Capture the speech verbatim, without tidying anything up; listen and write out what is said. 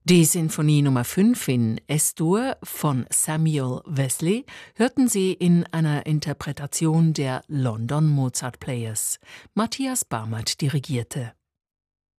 Die Sinfonie Nummer fünf in Es-Dur von Samuel Wesley hörten Sie in einer Interpretation der London Mozart Players. Matthias Barmert dirigierte.